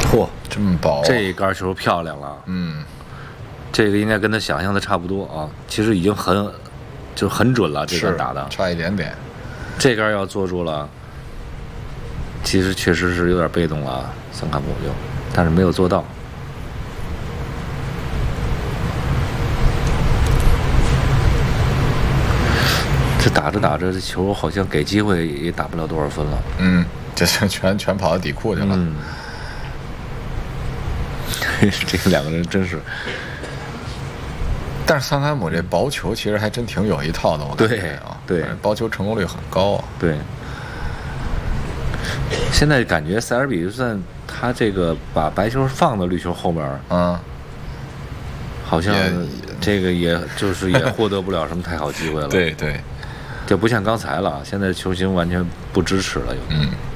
嚯，这么薄、啊！ 这杆球漂亮了。这个应该跟他想象的差不多啊。其实已经很准了，这杆打的差一点点。 这杆要坐住了，其实确实是有点被动了，桑卡姆就，但是没有做到。这打着打着，这球好像给机会也打不了多少分了。 这是全跑到底库去了。 这个两个人真是。 但是桑卡姆这薄球其实还真挺有一套的，我感觉啊， 对， 薄球成功率很高啊。 对。现在感觉塞尔比就算他这个把白球放到绿球后面，好像这个也获得不了什么太好机会了。 对， 就不像刚才了，现在球星完全不支持了，有。